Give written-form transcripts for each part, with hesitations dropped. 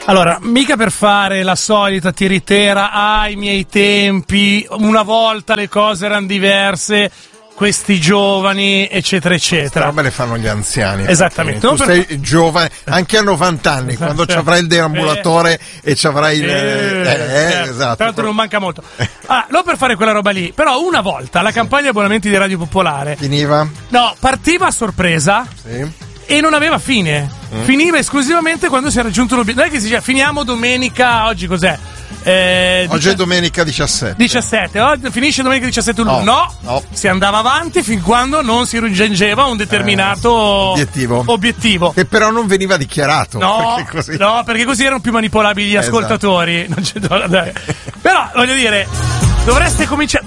Allora, mica per fare la solita tiritera ai miei tempi, una volta le cose erano diverse, questi giovani, eccetera, eccetera. Roba le fanno gli anziani. Esattamente. Tu sei giovane, anche a 90 anni, quando ci avrai il deambulatore e ci avrai il... esatto. Tra l'altro non manca molto. Non per fare quella roba lì, però una volta la campagna abbonamenti di Radio Popolare... Finiva? No, partiva a sorpresa... Sì. E non aveva fine, finiva esclusivamente quando si è raggiunto l'obiettivo. Non è che si dice finiamo domenica, oggi cos'è? Oggi è domenica 17. Finisce domenica 17 luglio. No, si andava avanti fin quando non si raggiungeva un determinato obiettivo. Che però non veniva dichiarato. Perché così erano più manipolabili gli ascoltatori. Non c'è però voglio dire, dovreste cominciare.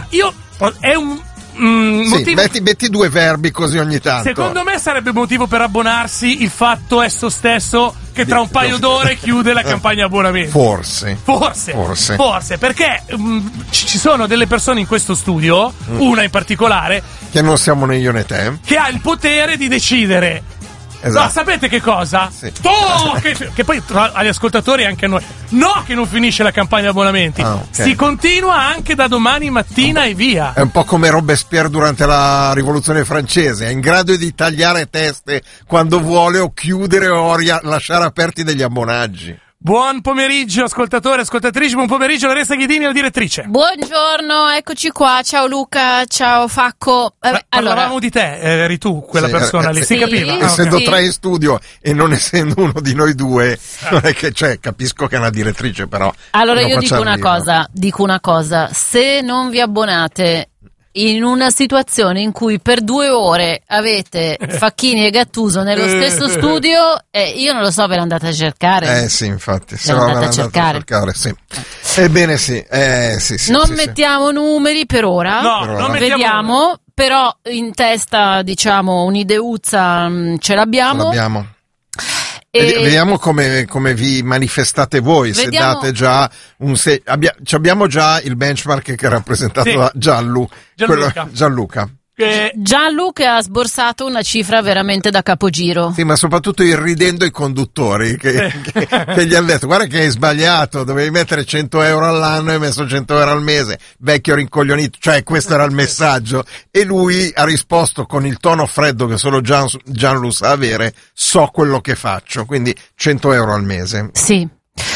È un. Sì, metti due verbi così ogni tanto. Secondo me sarebbe motivo per abbonarsi il fatto esso stesso che tra un paio d'ore chiude la campagna abbonamenti. Forse, perché ci sono delle persone in questo studio, una in particolare, che non siamo né io né te, che ha il potere di decidere. Esatto. No, sapete che cosa? Sì. Che poi agli ascoltatori anche a noi. No, che non finisce la campagna abbonamenti. Okay. Si continua anche da domani mattina e via. È un po' come Robespierre durante la rivoluzione francese, è in grado di tagliare teste quando vuole o chiudere o lasciare aperti degli abbonaggi. Buon pomeriggio ascoltatori, ascoltatrici, buon pomeriggio Lorenza Ghidini, la direttrice. Buongiorno, eccoci qua, ciao Luca, ciao Facco. Parlavamo di te, eri tu quella persona lì, si capiva? Essendo tre in studio e non essendo uno di noi due, non è che, capisco che è una direttrice, però. Allora io dico una cosa, se non vi abbonate in una situazione in cui per 2 ore avete Facchini e Gattuso nello stesso studio, io non lo so, ve l'andate a cercare. Sì, infatti, se ve l'andate a cercare, sì. Ebbene sì, non mettiamo numeri per ora, non vediamo, però in testa diciamo un'ideuzza ce l'abbiamo. Vediamo come vi manifestate voi. Vediamo. Se date già abbiamo già il benchmark che è rappresentato da Gianluca. Gianluca ha sborsato una cifra veramente da capogiro. Sì, ma soprattutto irridendo i conduttori che gli hanno detto: guarda che hai sbagliato, dovevi mettere 100 euro all'anno e hai messo 100 euro al mese, vecchio rincoglionito. Questo era il messaggio, e lui ha risposto con il tono freddo che solo Gianlu sa avere: so quello che faccio, quindi 100 euro al mese. Sì.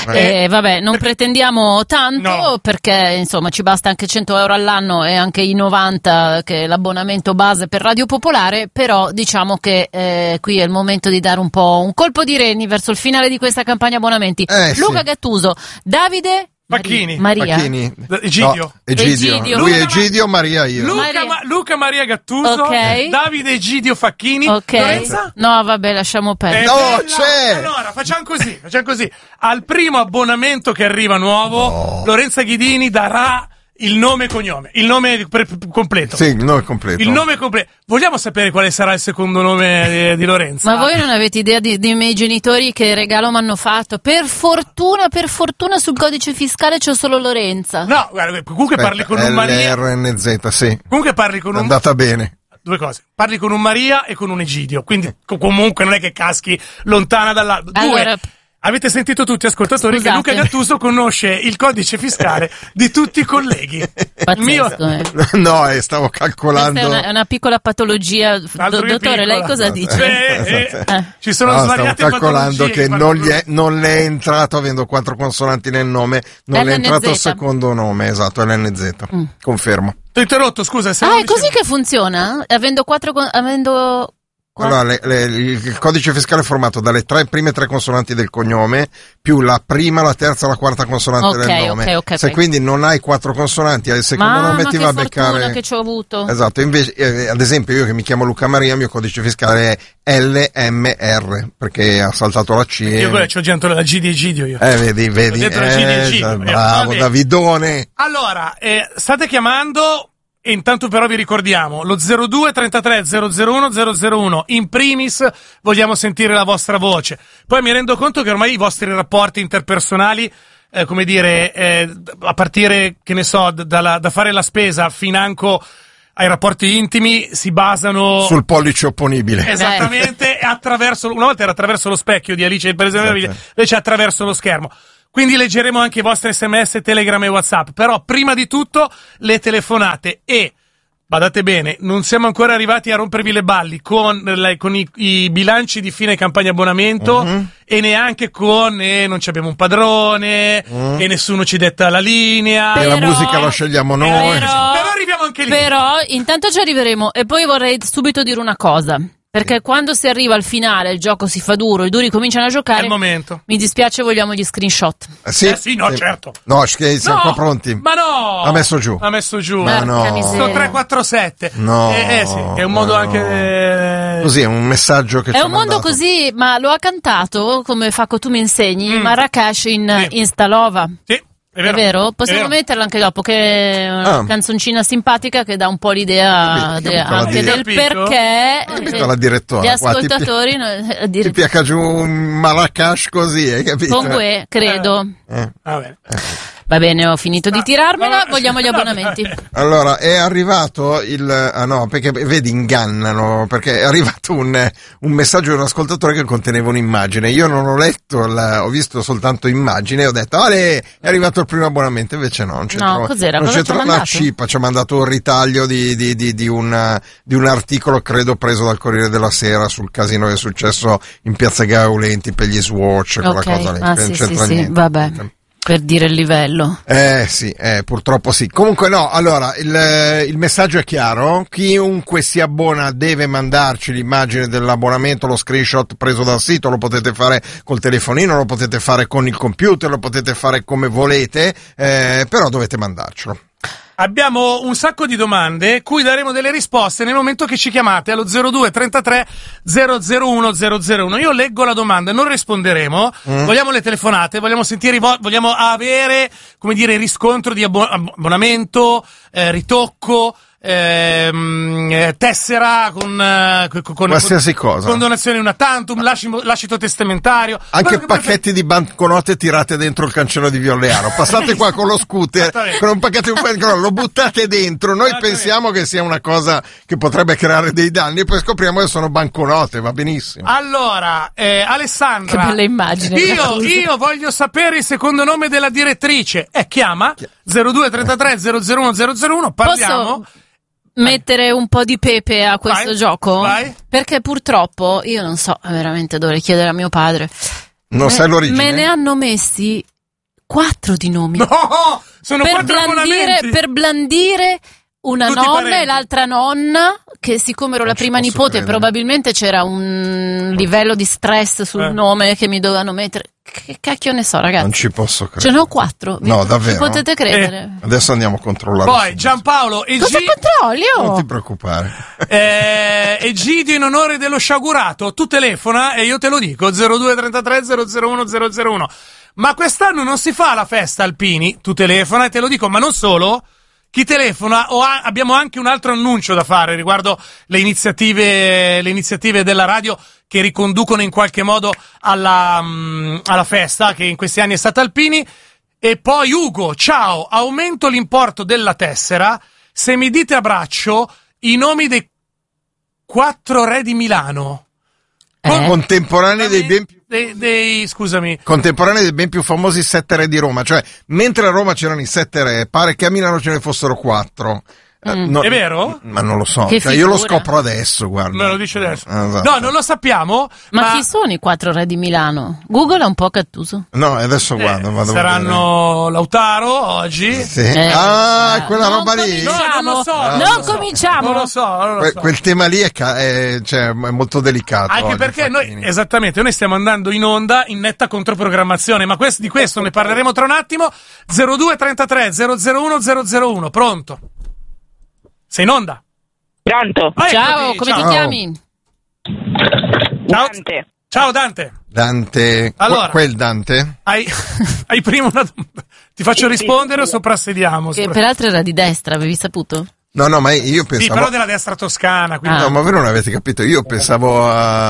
Non pretendiamo tanto, perché insomma ci basta anche 100 euro all'anno e anche i 90 che è l'abbonamento base per Radio Popolare, però diciamo che qui è il momento di dare un po' un colpo di reni verso il finale di questa campagna abbonamenti. Luca Gattuso, Davide Maria. Egidio. Lui è Egidio, Maria io. Luca Maria Gattuso, Davide Egidio Facchini. Lorenza? No, vabbè, lasciamo perdere. C'è. Allora, facciamo così. Al primo abbonamento che arriva nuovo, Lorenza Ghidini darà il nome e cognome, il nome completo. Sì, il nome completo. Vogliamo sapere quale sarà il secondo nome di Lorenza? Ma voi non avete idea dei miei genitori che regalo mi hanno fatto? Per fortuna sul codice fiscale c'ho solo Lorenza. No, guarda, comunque parli con un Maria. LRNZ, sì. Comunque parli con un... È andata bene. 2 cose. Parli con un Maria e con un Egidio. Quindi comunque non è che caschi lontana dall'altro. Allora, avete sentito tutti, ascoltatori, che Luca Gattuso conosce il codice fiscale di tutti i colleghi. Pazzesco, No, stavo calcolando. Questa è una piccola patologia. Dottore, lei cosa dice? Ci sono svariate stavo calcolando patologie che non le è entrato, avendo 4 consonanti nel nome, non le è entrato il secondo nome, esatto, l'NZ. Confermo. Ti ho interrotto, scusa. È così che funziona? Avendo Allora, il codice fiscale è formato dalle prime 3 consonanti del cognome più la prima, la terza, la quarta consonante del nome. Se quindi non hai 4 consonanti al secondo nome, ti va a beccare. Che ci ho avuto. Esatto, invece, ad esempio, io che mi chiamo Luca Maria, il mio codice fiscale è LMR, perché ha saltato la C. Io ci ho aggiunto la G di Egidio io. Vedi. Bravo, Davidone. Allora, state chiamando. E intanto però vi ricordiamo lo 02 33 001 001. In primis vogliamo sentire la vostra voce. Poi mi rendo conto che ormai i vostri rapporti interpersonali, a partire, che ne so, da fare la spesa financo ai rapporti intimi si basano sul pollice opponibile. Esattamente, una volta era attraverso lo specchio di Alice il Paese delle Meraviglie, invece attraverso lo schermo. Quindi leggeremo anche i vostri SMS, Telegram e WhatsApp, però prima di tutto le telefonate e badate bene, non siamo ancora arrivati a rompervi le balli con i bilanci di fine campagna abbonamento e neanche con non ci abbiamo un padrone e nessuno ci detta la linea. E la musica la scegliamo noi. Però arriviamo anche lì. Però intanto ci arriveremo e poi vorrei subito dire una cosa. Perché quando si arriva al finale, il gioco si fa duro, i duri cominciano a giocare. È il momento. Mi dispiace, vogliamo gli screenshot. Sì, certo. No, siamo qua pronti. Ma no! Ha messo giù. Ma no. Sto 347. No. Sì, è un modo anche. Così, è un messaggio che è un mondo così, ma lo ha cantato, come Facco tu mi insegni, Marracash in Instalova. Sì. È vero? Possiamo metterla anche dopo, che è una canzoncina simpatica che dà un po' l'idea anche del perché la direttora, gli ascoltatori ti piaca giù un Marracash così, hai capito? Comunque, credo. Va bene, ho finito di tirarmela, vogliamo gli abbonamenti. Allora, è arrivato perché vedi, ingannano, perché è arrivato un messaggio di un ascoltatore che conteneva un'immagine. Io non ho letto, ho visto soltanto immagine e ho detto, è arrivato il primo abbonamento, invece no, non c'entra. No, cos'era? Non Cosa c'entra la CIPA, ci ha mandato un ritaglio di un articolo, credo, preso dal Corriere della Sera sul casino che è successo in Piazza Gaulenti per gli Swatch, quella cosa lì. Non c'entra niente. Sì, vabbè. Per dire il livello. Sì, purtroppo sì. Comunque no, allora, il messaggio è chiaro. Chiunque si abbona deve mandarci l'immagine dell'abbonamento, lo screenshot preso dal sito, lo potete fare col telefonino, lo potete fare con il computer, lo potete fare come volete, però dovete mandarcelo. Abbiamo un sacco di domande cui daremo delle risposte nel momento che ci chiamate allo 02 33 001 001. Io leggo la domanda, non risponderemo. Vogliamo le telefonate, vogliamo sentire vogliamo avere, come dire, riscontro di abbonamento, ritocco, tessera con qualsiasi cosa, con donazioni una tantum, lascito testamentario, anche pacchetti di banconote tirate dentro il cancello di Violleano. Passate qua con lo scooter con un pacchetto di banconote, lo buttate dentro, noi pensiamo che sia una cosa che potrebbe creare dei danni e poi scopriamo che sono banconote. Va benissimo. Allora, Alessandra, che bella immagine. Io voglio sapere il secondo nome della direttrice. Chiama 02 33 001 001. Parliamo. Posso mettere un po' di pepe a questo gioco? Vai. Perché purtroppo io non so, veramente dovrei chiedere a mio padre. Non sai l'origine? Me ne hanno messi 4 di nomi. No, sono 4 abbonamenti. Per blandire una tutti nonna parenti. E l'altra nonna, che siccome ero la prima nipote credere. Probabilmente c'era un livello di stress sul nome che mi dovevano mettere. Che cacchio ne so, ragazzi. Non ci posso credere. Ce ne ho 4. No, davvero? Potete credere. Adesso andiamo a controllare. Poi Giampaolo e Cosa controlli? Non ti preoccupare. Egidio in onore dello sciagurato. Tu telefona e io te lo dico 02 33 001 001. Ma quest'anno non si fa la festa Alpini. Tu telefona e te lo dico, ma non solo. Chi telefona, abbiamo anche un altro annuncio da fare riguardo le iniziative della radio che riconducono in qualche modo alla festa che in questi anni è stata Alpini. E poi Ugo, ciao, aumento l'importo della tessera se mi dite a braccio i nomi dei 4 re di Milano. Contemporanei dei ben più scusami. Contemporanei dei ben più famosi 7 re di Roma, cioè mentre a Roma c'erano i 7 re, pare che a Milano ce ne fossero 4. È vero? Ma non lo so, io lo scopro adesso, guarda. Me lo dice adesso. Esatto. No, non lo sappiamo. Ma chi sono i 4 re di Milano? Google è un po' cattuso. No, adesso guarda, vado saranno Lautaro oggi. Sì. Quella roba lì. No, non lo so. Non cominciamo. Non lo so. Quel tema lì è molto delicato. Anche perché noi stiamo andando in onda in netta controprogrammazione, ma di questo ne parleremo tra un attimo. 02 33 001 001. Pronto? Sei in onda? Pronto? Ciao, come ti chiami? Ciao. Dante. Ciao Dante. Dante. Allora, quel Dante? Hai prima una domanda. Ti faccio rispondere o soprassediamo? Che peraltro era di destra, avevi saputo? No, ma io pensavo... Sì, però della destra toscana. Quindi... No, ma voi non avete capito, io pensavo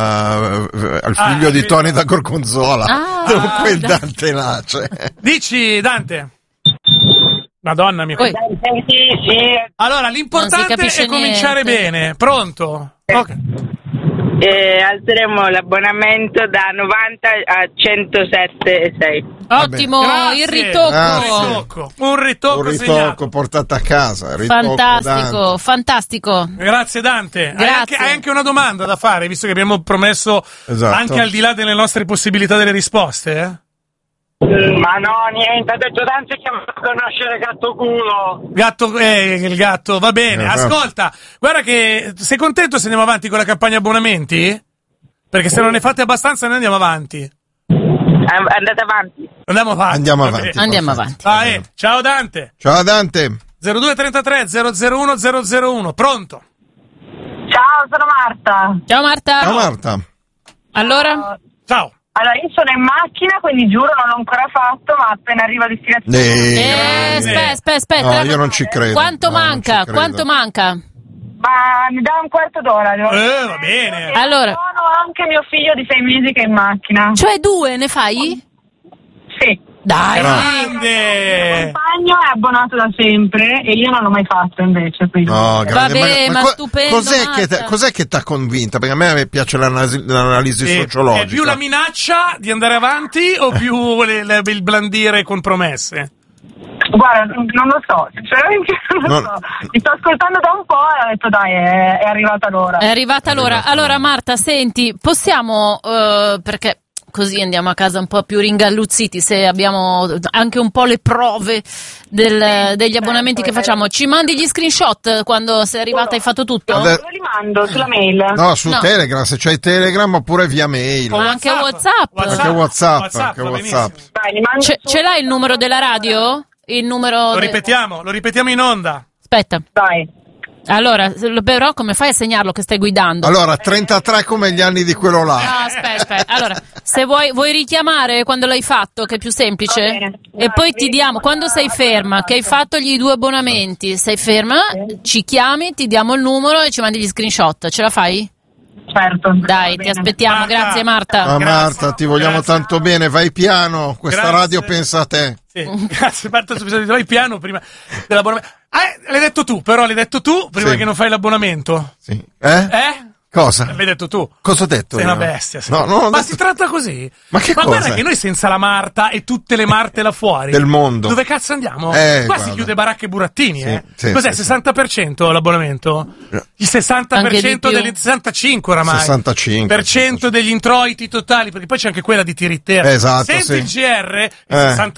al figlio di Tony da Gorgonzola. Quel Dante là, cioè. Dici, Dante. Madonna mia. Sì. Allora, l'importante è cominciare bene. Pronto? Ok. Alzeremo l'abbonamento da 90 a 107,6. Ottimo, il ritocco. Un ritocco segnato. Portato a casa. Fantastico, fantastico. Grazie Dante. Grazie. Hai anche una domanda da fare, visto che abbiamo promesso anche al di là delle nostre possibilità delle risposte, Ma no, niente, ha detto Dante che va a conoscere il gatto, va bene. Ascolta, guarda che sei contento se andiamo avanti con la campagna abbonamenti? Perché se non ne fate abbastanza noi andiamo avanti. Andate avanti. Andiamo avanti. Andiamo avanti. Ciao Dante. 0233 001 001. Pronto? Ciao, sono Marta. Ciao Marta. Allora? Ciao. Allora, io sono in macchina, quindi giuro non l'ho ancora fatto, ma appena arrivo a destinazione... Aspetta. No, io non ci credo. Quanto manca? Ma mi dà un quarto d'ora. Va bene. Allora. Sono anche mio figlio di 6 mesi che è in macchina. Cioè 2 ne fai? Sì. Dai. Grande. Il mio compagno è abbonato da sempre e io non l'ho mai fatto invece. Quindi. No, vabbè, ma stupendo. Cos'è che ti ha convinta? Perché a me piace l'analisi sociologica. È più la minaccia di andare avanti o più il blandire con promesse? Guarda, non lo so, sinceramente non lo so. Mi sto ascoltando da un po' e ho detto dai, è arrivata l'ora. È arrivata l'ora. Allora Marta, senti, possiamo, perché così andiamo a casa un po' più ringalluzziti, se abbiamo anche un po' le prove degli abbonamenti che facciamo. Ci mandi gli screenshot quando sei arrivata e hai fatto tutto? Dove li mando? Sulla mail? No, Telegram, se c'hai Telegram oppure via mail. O anche WhatsApp. Anche WhatsApp. Dai, Ce l'hai il numero della radio? Il numero... Lo ripetiamo in onda. Aspetta. Dai. Allora, però come fai a segnarlo che stai guidando? Allora, 33 come gli anni di quello là. No, aspetta. Allora, se vuoi richiamare quando l'hai fatto, che è più semplice, bene. e poi ti diamo, quando sei ferma, che hai fatto gli 2 abbonamenti, sei ferma, ci chiami, ti diamo il numero e ci mandi gli screenshot. Ce la fai? Certo. Dai, ti aspettiamo. Marta. Grazie Marta. Marta, ti vogliamo tanto bene, vai piano, questa radio pensa a te. Sì, grazie Marta, vai piano prima dell'abbonamento. L'hai detto tu prima che non fai l'abbonamento. Sì. Cosa? L'hai detto tu. Cosa ho detto? Sei una bestia. No, ma si tratta così? Ma che cosa? Guarda che noi senza la Marta e tutte le Marte là fuori del mondo. Dove cazzo andiamo? Qua guarda. si chiude Baracche e Burattini, Sì, Cos'è? sì, 60% l'abbonamento? Il 60% degli 65 oramai. 65% degli introiti totali, perché poi c'è anche quella di Tiritera. Esatto, senza il GR, il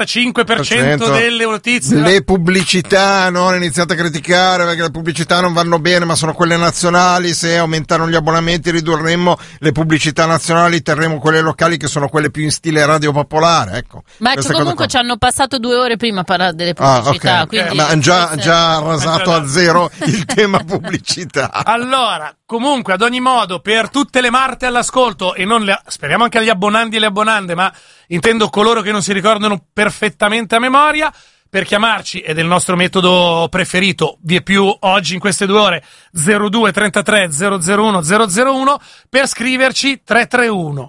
65% delle notizie. Le pubblicità, non iniziate a criticare perché le pubblicità non vanno bene, ma sono quelle nazionali. Se aumentano gli abbonamenti ridurremmo le pubblicità nazionali, terremo quelle locali che sono quelle più in stile radio popolare, ecco. Ma comunque ci hanno passato 2 ore prima a parlare delle pubblicità, okay. quindi ma già rasato a zero il tema pubblicità. Allora, comunque, ad ogni modo, per tutte le Marte all'ascolto, e speriamo anche agli abbonandi e le abbonande, ma intendo coloro che non si ricordano perfettamente a memoria, per chiamarci, ed è il nostro metodo preferito, vie più oggi in queste 2 ore, 02 33 001 001, per scriverci 331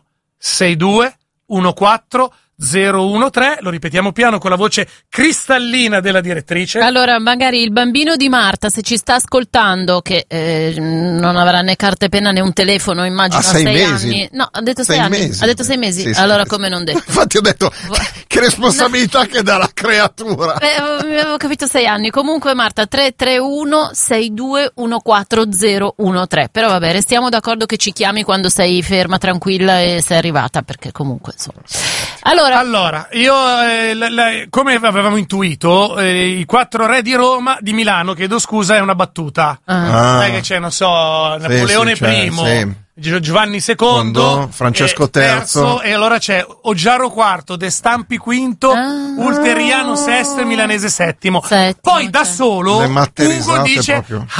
62 14 013, lo ripetiamo piano con la voce cristallina della direttrice. Allora, magari il bambino di Marta, se ci sta ascoltando, che non avrà né carta e penna né un telefono, immagino, a 6 mesi. Anni. No, ha detto 6 anni. Mesi. Ha detto 6 mesi. Sì, allora, sì. come non detto? Infatti ho detto, che responsabilità che dà la creatura. Avevo capito 6 anni. Comunque, Marta, 331 62 14013. Però vabbè, restiamo d'accordo che ci chiami quando sei ferma, tranquilla e sei arrivata, perché comunque, insomma. Allora, io come avevamo intuito, i 4 re di Milano, chiedo scusa, è una battuta. Sai che c'è, non so, Napoleone I, Giovanni II, Francesco III, e allora c'è Oggiaro IV, De Stampi V, Ulteriano VI e Milanese VII. Poi da solo Ugo dice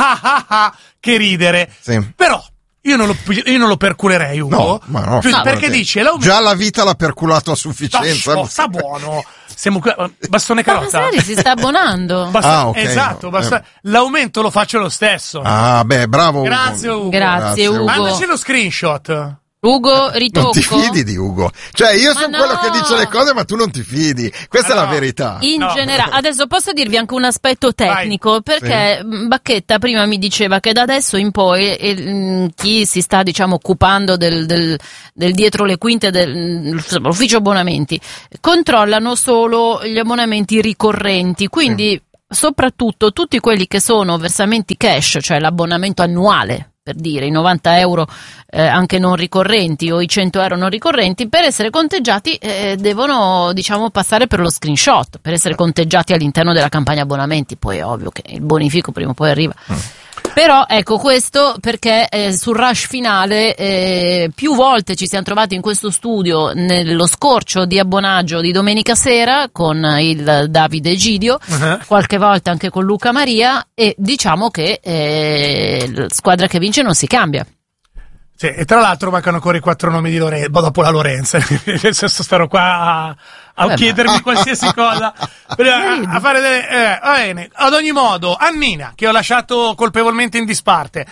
che ridere. Però io non lo perculerei, Ugo. No, perché dice già la vita l'ha perculato a sufficienza. Sta buono. Siamo qui, bastone carota. Ma si sta abbonando. Okay, esatto, l'aumento lo faccio lo stesso. Bravo Ugo. Grazie Ugo. Grazie Ugo. Mandaci lo screenshot. Ugo, ritocco. Non ti fidi di Ugo? Cioè, io sono quello che dice le cose, ma tu non ti fidi. Questa è la verità. In generale, adesso posso dirvi anche un aspetto tecnico, perché Bacchetta prima mi diceva che da adesso in poi chi si sta, diciamo, occupando del dietro le quinte dell'ufficio abbonamenti controllano solo gli abbonamenti ricorrenti, quindi soprattutto tutti quelli che sono versamenti cash, cioè l'abbonamento annuale, per dire i 90 euro anche non ricorrenti o i 100 euro non ricorrenti, per essere conteggiati devono, diciamo, passare per lo screenshot, per essere conteggiati all'interno della campagna abbonamenti. Poi è ovvio che il bonifico prima o poi arriva. Però ecco, questo perché sul rush finale più volte ci siamo trovati in questo studio nello scorcio di abbonaggio di domenica sera con il Davide Egidio, qualche volta anche con Luca Maria, e diciamo che la squadra che vince non si cambia. Sì, e tra l'altro mancano ancora i 4 nomi di Lorenzo, dopo la Lorenza, nel senso starò qua a chiedermi qualsiasi cosa, a fare delle... va bene. Ad ogni modo, Annina, che ho lasciato colpevolmente in disparte,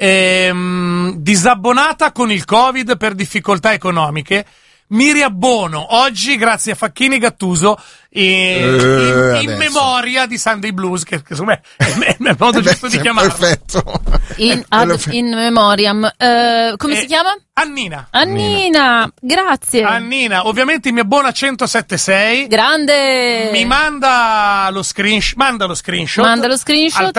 disabbonata con il Covid per difficoltà economiche, mi riabbono oggi grazie a Facchini Gattuso in memoria di Sunday Blues, che secondo me è il modo giusto di chiamarlo. Perfetto. In memoriam. Come si chiama? Annina, grazie. Annina, ovviamente mi abbona 107.6. Grande. Mi manda lo screenshot al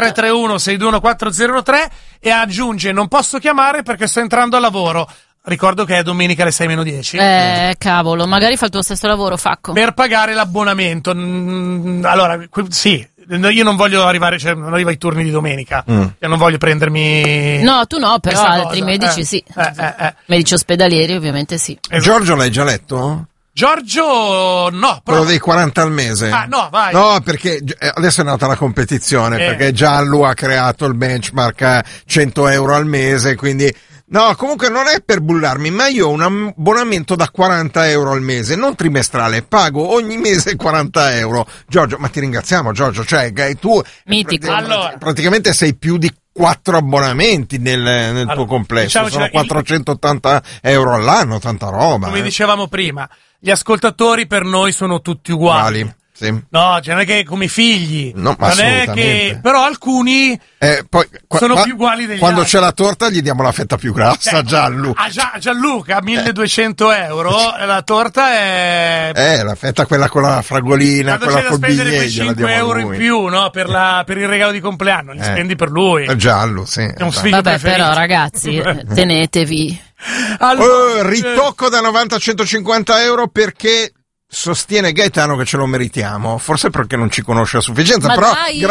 331-621-403 e aggiunge: non posso chiamare perché sto entrando al lavoro. Ricordo che è domenica alle 6:10. Cavolo, magari fa il tuo stesso lavoro, Facco. Per pagare l'abbonamento. Allora, sì, io non voglio arrivare, cioè non arrivo ai turni di domenica. Io non voglio prendermi... No, tu no, però altri medici sì. Medici ospedalieri ovviamente sì. Giorgio l'hai già letto? Giorgio, no. Quello dei 40 al mese. No, vai. No, perché adesso è nata la competizione, perché Giallo ha creato il benchmark 100 euro al mese, quindi... No, comunque non è per bullarmi, ma io ho un abbonamento da 40 euro al mese, non trimestrale, pago ogni mese 40 euro. Giorgio, ma ti ringraziamo, Giorgio, cioè tu praticamente sei più di 4 abbonamenti nel tuo complesso, sono 480 euro all'anno, tanta roba. Come dicevamo prima, gli ascoltatori per noi sono tutti uguali. Sì. No, cioè non è che come i figli, no, non è che, però alcuni poi, sono più uguali degli quando altri. C'è la torta gli diamo la fetta più grassa, Gianluca. Gianluca, 1200 euro, la torta è... la fetta quella con la fragolina, quando quella col biglietti, quei 5 euro in più, no, per il regalo di compleanno, li spendi per lui. È Giallo, sì. È un figlio Vabbè, preferito. però ragazzi, tenetevi. Allora, ritocco da 90-150 euro perché sostiene Gaetano che ce lo meritiamo, forse perché non ci conosce a sufficienza, ma però dai.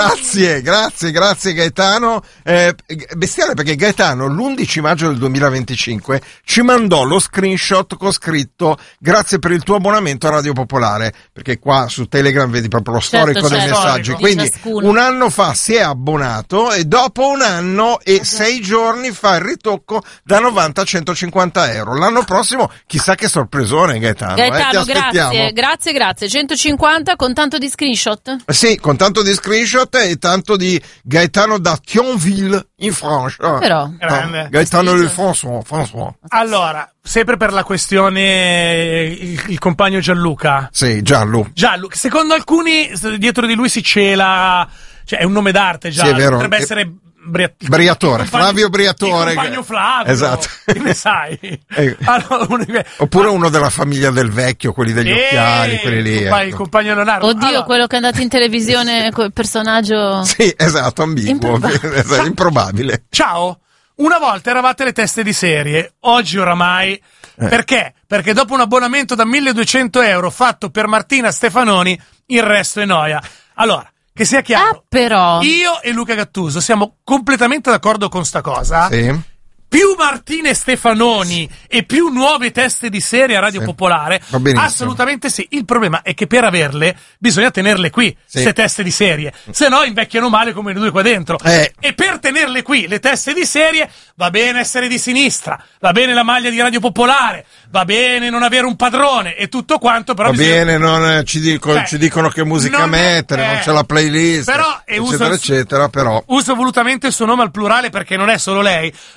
grazie Gaetano, bestiale, perché Gaetano l'11 maggio del 2025 ci mandò lo screenshot con scritto: grazie per il tuo abbonamento a Radio Popolare, perché qua su Telegram vedi proprio lo storico dei messaggi, quindi un anno fa si è abbonato e dopo un anno e 6 giorni fa il ritocco da 90-150 euro. L'anno prossimo chissà che sorpresone, Gaetano, ti aspettiamo. Grazie, 150 con tanto di screenshot? Sì, con tanto di screenshot e tanto di Gaetano da Thionville in Francia. Però Gaetano del François. Allora, sempre per la questione il compagno Gianluca. Sì, Giallo, secondo alcuni dietro di lui si cela, cioè è un nome d'arte già, sì, potrebbe essere Briatore, Flavio Briatore. Il compagno Flavio. Esatto. Che ne sai? Allora, oppure uno della famiglia del vecchio, quelli degli occhiali, quelli lì. Il compagno Leonardo. Oddio, quello che è andato in televisione col personaggio. Sì, esatto, ambiguo. Improbabile. Ciao. Una volta eravate le teste di serie, oggi oramai. Perché? Perché dopo un abbonamento da 1200 euro fatto per Martina Stefanoni, il resto è noia. Allora, che sia chiaro, però io e Luca Gattuso siamo completamente d'accordo con sta cosa. Sì. Più Martina Stefanoni e più nuove teste di serie a Radio Popolare, assolutamente sì. Il problema è che per averle bisogna tenerle qui, queste teste di serie, se no invecchiano male come noi qua dentro. E per tenerle qui, le teste di serie, va bene essere di sinistra, va bene la maglia di Radio Popolare, va bene non avere un padrone e tutto quanto, però va bene, non ci dicono che musica mettere, non c'è la playlist, però, eccetera, però uso volutamente il suo nome al plurale perché non è solo lei, non è che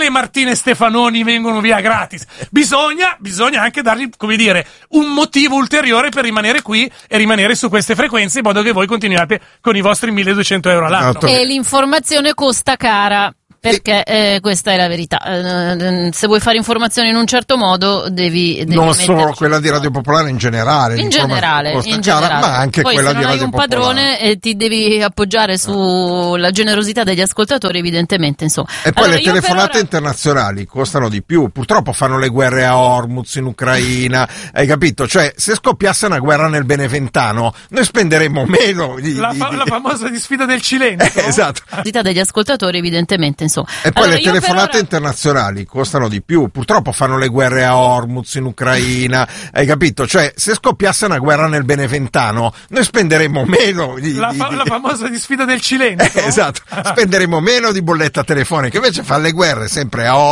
le Martine Stefanoni vengono via gratis. Bisogna anche dargli, come dire, un motivo ulteriore per rimanere qui e rimanere su queste frequenze, in modo che voi continuate con i vostri 1.200 euro all'anno. E l'informazione costa cara. Perché questa è la verità. Se vuoi fare informazioni in un certo modo devi non solo quella di Radio Popolare, in generale. In generale. Ma anche poi quella se di non hai Radio un Popolare. padrone e ti devi appoggiare sulla generosità degli ascoltatori, evidentemente, insomma. E poi allora, le telefonate internazionali costano di più. Purtroppo fanno le guerre a Hormuz, in Ucraina, hai capito? Cioè, se scoppiasse una guerra nel Beneventano, noi spenderemmo meno. La famosa sfida del Cilento. Esatto. Degli ascoltatori, evidentemente, insomma. E poi le telefonate internazionali costano di più. Purtroppo fanno le guerre a Hormuz, in Ucraina, hai capito? Cioè, se scoppiasse una guerra nel Beneventano, noi spenderemmo meno. La famosa sfida del Cilento. Esatto. Spenderemo meno di bolletta telefonica. Invece fanno le guerre sempre a